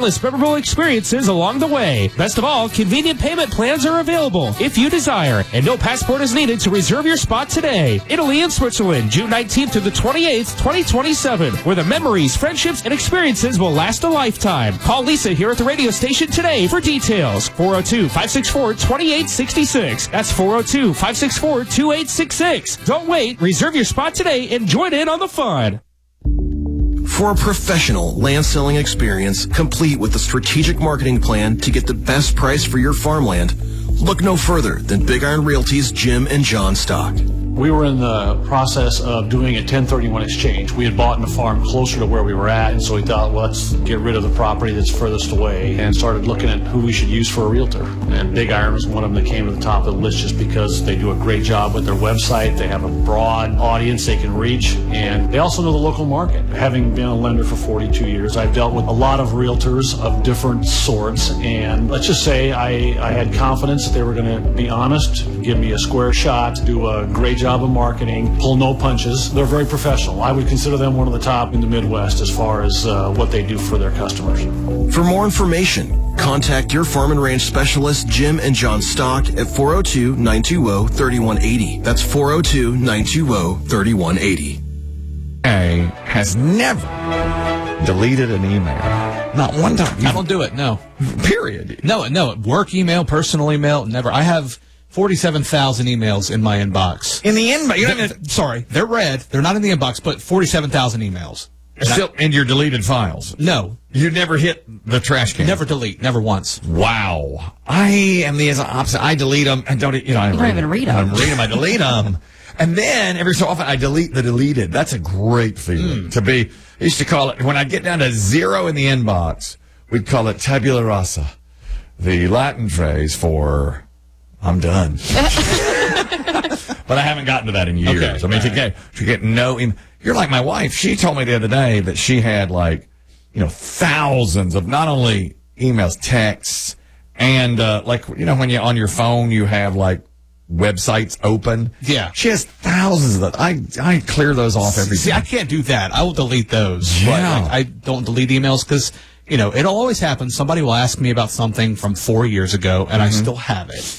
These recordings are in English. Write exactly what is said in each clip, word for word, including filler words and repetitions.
countless memorable experiences along the way. Best of all, convenient payment plans are available if you desire, and no passport is needed to reserve your spot today. Italy and Switzerland, June nineteenth to the twenty-eighth, twenty twenty-seven, where the memories, friendships, and experiences will last a lifetime. Call Lisa here at the radio station today for details. four oh two, five six four, two eight six six. That's four oh two, five six four, two eight six six. Don't wait. Reserve your spot today and join in on the fun. For a professional land selling experience, complete with a strategic marketing plan to get the best price for your farmland, look no further than Big Iron Realty's Jim and John Stock. We were in the process of doing a ten thirty-one exchange. We had bought a farm closer to where we were at, and so we thought, well, let's get rid of the property that's furthest away, and started looking at who we should use for a realtor. And Big Iron was one of them that came to the top of the list just because they do a great job with their website. They have a broad audience they can reach, and they also know the local market. Having been a lender for forty-two years, I've dealt with a lot of realtors of different sorts, and let's just say I, I had confidence that they were going to be honest, give me a square shot, do a great job job of marketing, pull no punches. They're very professional. I would consider them one of the top in the Midwest as far as uh, what they do for their customers. For more information, contact your farm and ranch specialist, Jim and John Stock, at four oh two, nine two oh, three one eight oh. That's four oh two, nine two oh, three one eight oh. A has never deleted an email. Not one time. I don't do it, no. Period. No, no. Work email, personal email, never. I have forty-seven thousand emails in my inbox. In the inbox? You They're, sorry, they're red. They're not in the inbox, but forty-seven thousand emails. Still in your deleted files? No. You never hit the trash can? Never delete. Never once. Wow. I am the opposite. I delete them and don't, you know, I you don't even read them. I don't read them. I delete them. And then every so often I delete the deleted. That's a great feeling mm. to be. I used to call it, when I get down to zero in the inbox, we'd call it tabula rasa, the Latin phrase for I'm done. But I haven't gotten to that in years. Okay, I mean, to get, to get no email. You're like my wife. She told me the other day that she had like, you know, thousands of not only emails, texts, and uh, like, you know, when you're on your phone, you have like websites open. Yeah. She has thousands of those. I, I clear those off every See, day. I can't do that. I will delete those. Yeah. But like, I don't delete emails because, you know, it'll always happen. Somebody will ask me about something from four years ago, and mm-hmm. I still have it.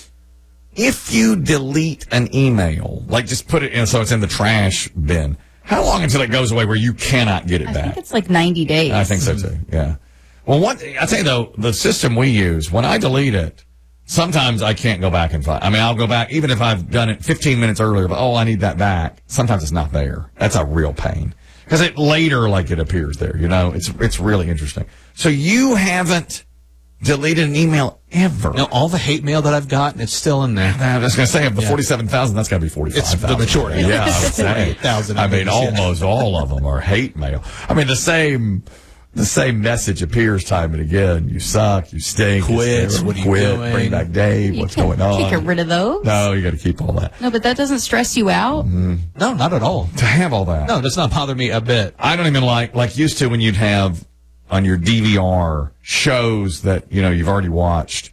If you delete an email, like just put it in so it's in the trash bin, how long until it goes away where you cannot get it I back? I think it's like ninety days. I think so too, yeah. Well, one, I tell you though, the system we use, when I delete it, sometimes I can't go back and find. I mean, I'll go back, even if I've done it fifteen minutes earlier, but oh, I need that back. Sometimes it's not there. That's a real pain. Because it later, like, it appears there, you know? It's, it's really interesting. So you haven't deleted an email ever? No, all the hate mail that I've gotten, it's still in there. I was going to say, of the yeah. forty-seven thousand, that's got to be forty-five thousand. It's the majority. Yeah, I would say. forty-eight thousand. I mean, almost all of them are hate mail. I mean, the same... The same message appears time and again. You suck. You stink. Quit. You what are you quit. doing? Bring back Dave. You What's can't, going on? You can't get rid of those. No, you got to keep all that. No, but that doesn't stress you out. Mm-hmm. No, not at all. To have all that. No, it does not bother me a bit. I don't even like, like used to when you'd have on your D V R shows that, you know, you've already watched.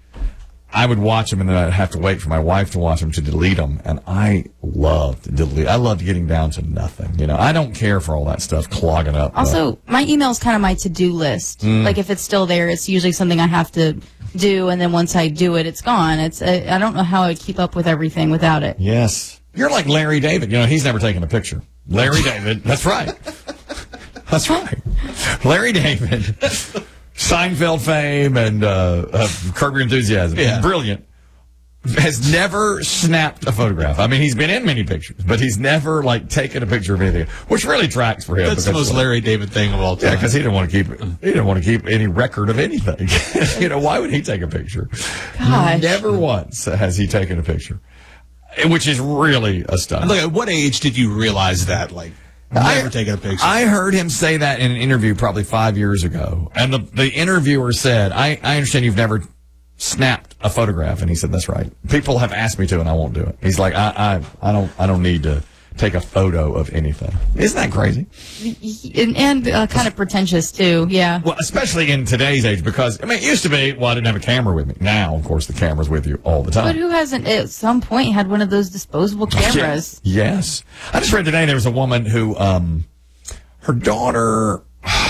I would watch them and then I'd have to wait for my wife to watch them to delete them. And I loved delete. I loved getting down to nothing. You know, I don't care for all that stuff clogging up. Also, my email is kind of my to-do list. Mm. Like if it's still there, it's usually something I have to do. And then once I do it, it's gone. It's I, I don't know how I'd keep up with everything without it. Yes. You're like Larry David. You know, he's never taken a picture. Larry David. That's right. That's right. Larry David. Seinfeld fame and uh, uh, Curb Your Enthusiasm. Yeah. Brilliant. Has never snapped a photograph. I mean, he's been in many pictures, but he's never, like, taken a picture of anything, which really tracks for him. That's the most Larry David thing of all time. Yeah, because he didn't want to keep he didn't want to keep any record of anything. You know, why would he take a picture? Gosh. Never once has he taken a picture, which is really astounding. Look, at what age did you realize that, like, never I, taken a picture? I heard him say that in an interview probably five years ago. And the, the interviewer said, I, I understand you've never snapped a photograph. And he said, that's right. People have asked me to, and I won't do it. He's like, I, I, I don't, I don't need to take a photo of anything. Isn't that crazy? And, and uh, kind of pretentious, too. Yeah. Well, especially in today's age, because, I mean, it used to be, well, I didn't have a camera with me. Now, of course, the camera's with you all the time. But who hasn't, at some point, had one of those disposable cameras? Yes. I just read today there was a woman who, um, her daughter,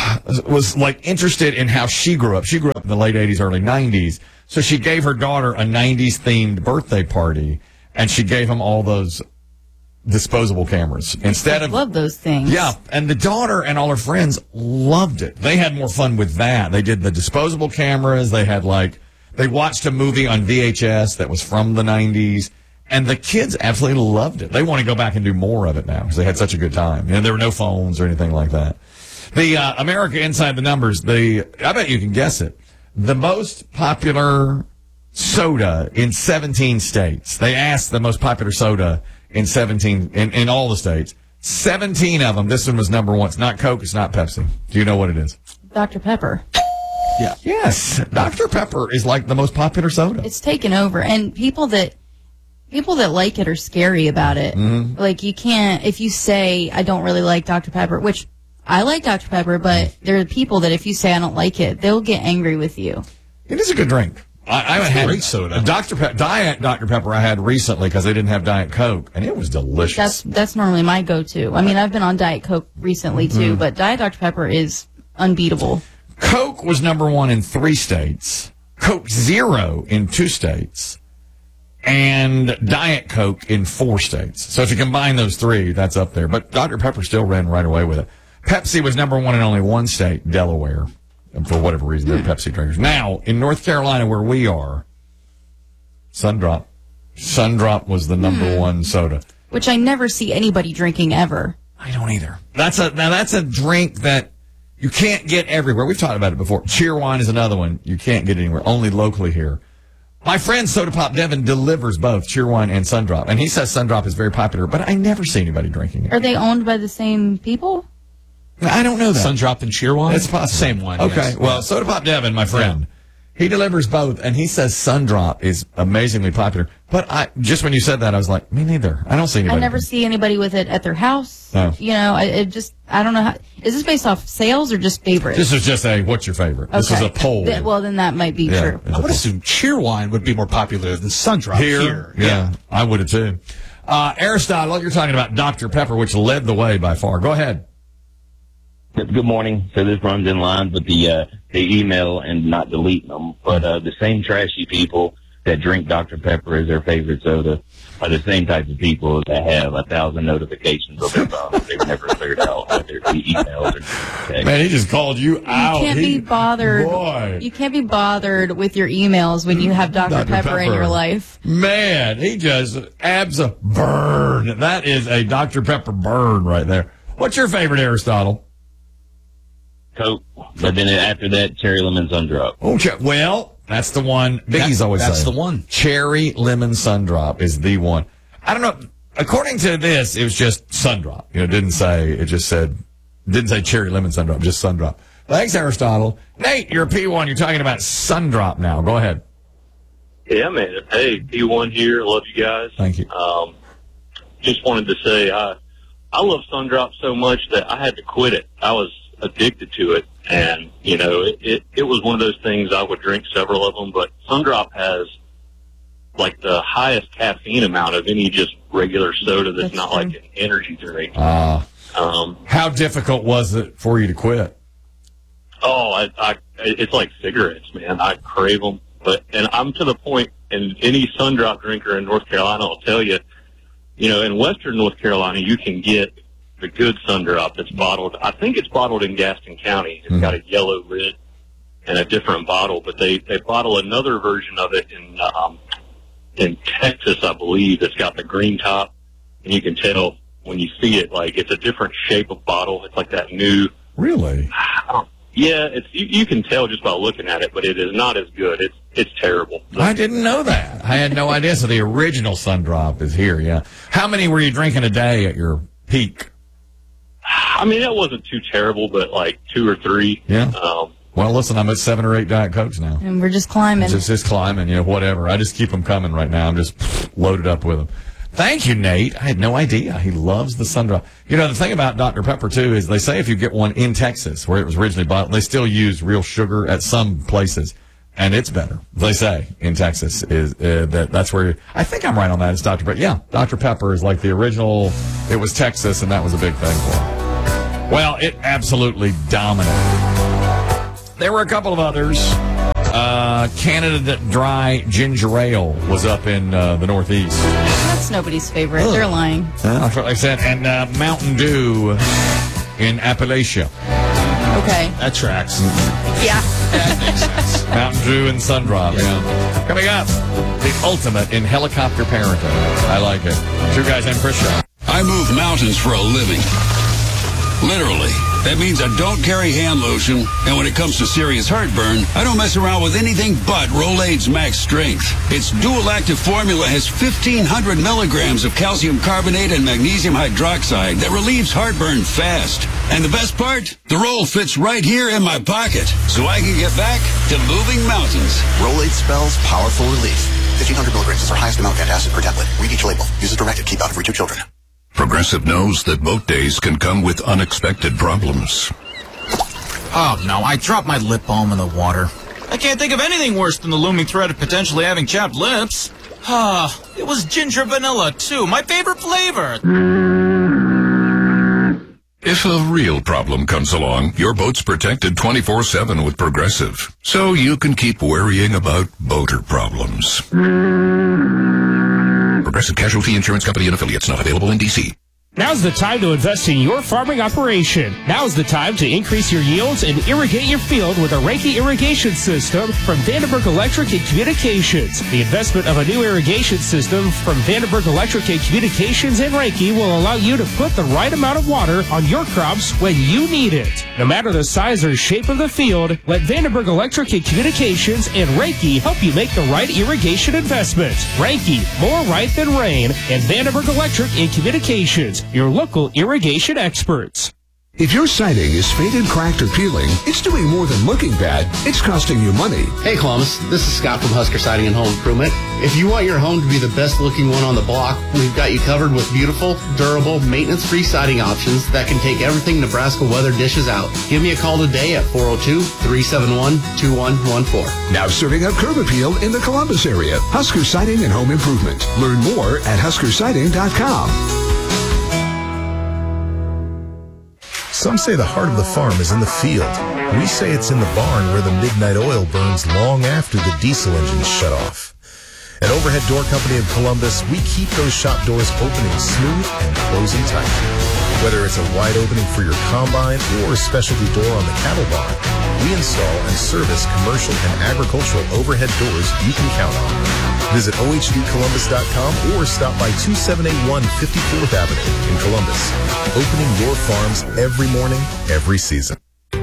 was like interested in how she grew up. She grew up in the late eighties, early nineties. So she gave her daughter a nineties themed birthday party, and she gave them all those disposable cameras instead I of love those things. Yeah, and the daughter and all her friends loved it. They had more fun with that. They did the disposable cameras. They had like they watched a movie on V H S that was from the nineties, and the kids absolutely loved it. They want to go back and do more of it now because they had such a good time. You know, there were no phones or anything like that. The uh, America Inside the Numbers. The I bet you can guess it. The most popular soda in seventeen states. They asked the most popular soda in seventeen, in, in all the states. seventeen of them, this one was number one. It's not Coke, it's not Pepsi. Do you know what it is? Doctor Pepper. Yeah. Yes. Doctor Pepper is like the most popular soda. It's taken over. And people that people that like it are scary about it. Mm-hmm. Like, you can't, if you say, I don't really like Doctor Pepper, which I like Doctor Pepper, but there are people that if you say I don't like it, they'll get angry with you. It is a good drink. I, I haven't had great soda. Doctor Pe- Diet Doctor Pepper I had recently because they didn't have Diet Coke, and it was delicious. That's that's normally my go-to. I mean, I've been on Diet Coke recently too, mm. but Diet Doctor Pepper is unbeatable. Coke was number one in three states, Coke Zero in two states, and Diet Coke in four states. So if you combine those three, that's up there. But Doctor Pepper still ran right away with it. Pepsi was number one in only one state, Delaware. And for whatever reason, they're Pepsi drinkers. Now, in North Carolina, where we are, Sundrop. Sundrop was the number mm. one soda. Which I never see anybody drinking ever. I don't either. That's a now that's a drink that you can't get everywhere. We've talked about it before. Cheerwine is another one you can't get anywhere, only locally here. My friend Soda Pop Devin delivers both Cheerwine and Sundrop, and he says Sundrop is very popular, but I never see anybody drinking it. Are they owned by the same people? I don't know that. Sundrop and Cheerwine? It's possible. Same one. Okay. Yes. Well, Soda Pop Devin, my friend, yeah. he delivers both, and he says Sundrop is amazingly popular. But I just when you said that, I was like, me neither. I don't see anybody. I never see anybody with it at their house. No. You know, I, it just, I don't know how. Is this based off sales or just favorites? This is just a, what's your favorite? Okay. This is a poll. Th- well, then that might be yeah, true. I would assume Cheerwine would be more popular than Sundrop here. here. Yeah, yeah, I would have too. Uh, Aristotle, you're talking about Doctor Pepper, which led the way by far. Go ahead. Good morning. So this runs in line with the uh, the email and not deleting them. But uh, the same trashy people that drink Doctor Pepper as their favorite soda are the same type of people that have a thousand notifications on their phone. They've never cleared out their emails or texts. Man, he just called you out. You can't he, be bothered. Boy. You can't be bothered with your emails when you have Doctor Doctor Pepper, Pepper in your life. Man, he just abs a burn. That is a Doctor Pepper burn right there. What's your favorite, Aristotle? Coke, but then after that, cherry lemon Sundrop. Oh, well, that's the one. Biggie's that, always That's saying. the one. Cherry lemon Sundrop is the one. I don't know. According to this, it was just Sundrop. You know, it didn't say, it just said, didn't say cherry lemon Sundrop, just Sundrop. Thanks, Aristotle. Nate, you're a P one. You're talking about Sundrop now. Go ahead. Yeah, man. Hey, P one here. Love you guys. Thank you. Um, just wanted to say I, I love Sundrop so much that I had to quit it. I was addicted to it, and you know it, it it was one of those things. I would drink several of them, but Sundrop has like the highest caffeine amount of any just regular soda that's, that's not true. Like an energy drink. Uh, um how difficult was it for you to quit? Oh, I, I it's like cigarettes, man. I crave them, but and I'm to the point, and any Sundrop drinker in North Carolina will tell you, you know, in Western North Carolina, you can get the good Sundrop that's bottled. I think it's bottled in Gaston County. It's mm-hmm. got a yellow lid and a different bottle, but they, they bottle another version of it in um, in Texas, I believe. It's got the green top, and you can tell when you see it, like it's a different shape of bottle. It's like that new. Really? Um, yeah, it's you, you can tell just by looking at it, but it is not as good. It's it's terrible. I didn't know that. I had no idea. So the original Sundrop is here. Yeah. How many were you drinking a day at your peak? I mean, that wasn't too terrible, but like two or three. Yeah. Um, well, listen, I'm at seven or eight Diet Cokes now. And we're just climbing. Just, just climbing, you know, whatever. I just keep them coming right now. I'm just loaded up with them. Thank you, Nate. I had no idea. He loves the Sundrop. You know, the thing about Doctor Pepper, too, is they say if you get one in Texas, where it was originally bought, they still use real sugar at some places. And it's better. They say in Texas is uh, that that's where I think I'm right on that. It's Doctor Pepper. Yeah, Doctor Pepper is like the original. It was Texas, and that was a big thing for them. Well, it absolutely dominated. There were a couple of others. Uh, Canada Dry Ginger Ale was up in uh, the Northeast. That's nobody's favorite. They're lying. That's what I said. And uh, Mountain Dew in Appalachia. Okay. That tracks. Yeah. That makes sense. Mountain Dew and Sundrop. Yeah. Coming up, the ultimate in helicopter parenting. I like it. Two guys named Chris Shaw. I move mountains for a living. Literally. That means I don't carry hand lotion, and when it comes to serious heartburn, I don't mess around with anything but Rolaids Max Strength. Its dual-active formula has fifteen hundred milligrams of calcium carbonate and magnesium hydroxide that relieves heartburn fast. And the best part? The roll fits right here in my pocket, so I can get back to moving mountains. Rolaids spells powerful relief. fifteen hundred milligrams is our highest amount of antacid per tablet. Read each label. Use as directed. Keep out of reach of children. Progressive knows that boat days can come with unexpected problems. Oh, no, I dropped my lip balm in the water. I can't think of anything worse than the looming threat of potentially having chapped lips. Ah, it was ginger vanilla, too, my favorite flavor. If a real problem comes along, your boat's protected twenty-four seven with Progressive, so you can keep worrying about boater problems. Progressive Casualty Insurance Company and affiliates, not available in D C. Now's the time to invest in your farming operation. Now's the time to increase your yields and irrigate your field with a Reiki irrigation system from Vandenberg Electric and Communications. The investment of a new irrigation system from Vandenberg Electric and Communications and Reiki will allow you to put the right amount of water on your crops when you need it. No matter the size or shape of the field, let Vandenberg Electric and Communications and Reiki help you make the right irrigation investment. Reiki, more right than rain, and Vandenberg Electric and Communications, your local irrigation experts. If your siding is faded, cracked, or peeling, it's doing more than looking bad. It's costing you money. Hey, Columbus. This is Scott from Husker Siding and Home Improvement. If you want your home to be the best looking one on the block, we've got you covered with beautiful, durable, maintenance-free siding options that can take everything Nebraska weather dishes out. Give me a call today at four oh two, three seven one, two one one four. Now serving up curb appeal in the Columbus area. Husker Siding and Home Improvement. Learn more at husker siding dot com. Some say the heart of the farm is in the field. We say it's in the barn where the midnight oil burns long after the diesel engines shut off. At Overhead Door Company of Columbus, we keep those shop doors opening smooth and closing tight. Whether it's a wide opening for your combine or a specialty door on the cattle barn, we install and service commercial and agricultural overhead doors you can count on. Visit O H D Columbus dot com or stop by two seven eight one fifty-fourth Avenue in Columbus. Opening your farms every morning, every season.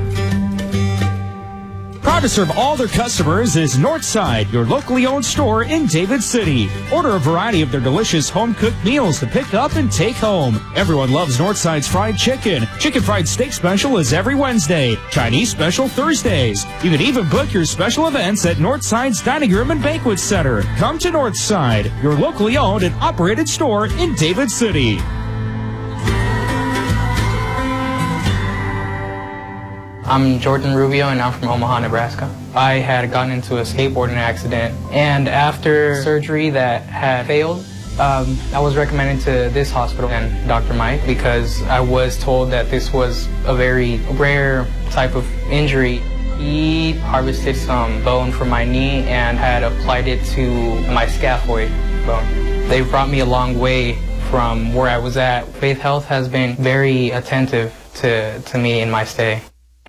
Proud to serve all their customers is Northside, your locally owned store in David City. Order a variety of their delicious home-cooked meals to pick up and take home. Everyone loves Northside's fried chicken. Chicken fried steak special is every Wednesday. Chinese special Thursdays. You can even book your special events at Northside's Dining Room and Banquet Center. Come to Northside, your locally owned and operated store in David City. I'm Jordan Rubio, and I'm from Omaha, Nebraska. I had gotten into a skateboarding accident, and after surgery that had failed, um, I was recommended to this hospital and Doctor Mike because I was told that this was a very rare type of injury. He harvested some bone from my knee and had applied it to my scaphoid bone. They brought me a long way from where I was at. Faith Health has been very attentive to, to me in my stay.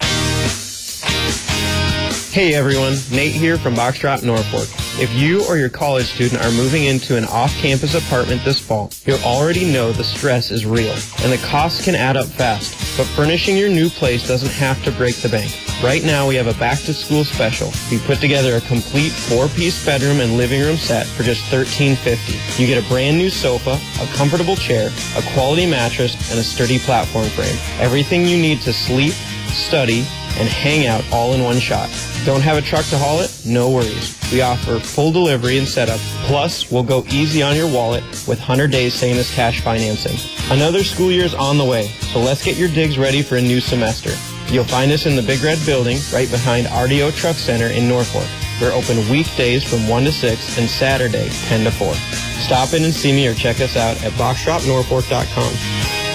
Hey everyone, Nate here from Box Drop Norfolk. If you or your college student are moving into an off-campus apartment this fall, you'll already know the stress is real, and the costs can add up fast. But furnishing your new place doesn't have to break the bank. Right now we have a back-to-school special. We put together a complete four-piece bedroom and living room set for just thirteen fifty. You get a brand new sofa, a comfortable chair, a quality mattress, and a sturdy platform frame. Everything you need to sleep, study, and hang out all in one shot. Don't have a truck to haul it? No worries. We offer full delivery and setup. Plus, we'll go easy on your wallet with one hundred days same as cash financing. Another school year is on the way, so let's get your digs ready for a new semester. You'll find us in the Big Red Building right behind R D O Truck Center in Norfolk. We're open weekdays from one to six and Saturday ten to four. Stop in and see me or check us out at box drop norfolk dot com.